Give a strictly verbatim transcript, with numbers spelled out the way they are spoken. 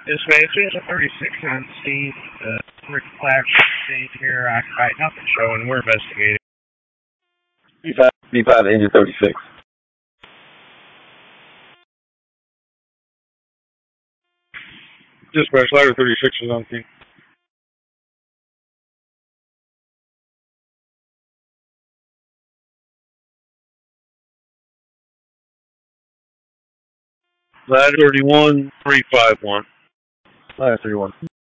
This way, it's thirty-six on scene. Uh, Rick Flash scene here. Occupied. Nothing showing. We're investigating. B five, B five, engine thirty-six. Dispatch, ladder thirty-six is on scene. Ladder thirty-one, three five one. Ladder thirty-one.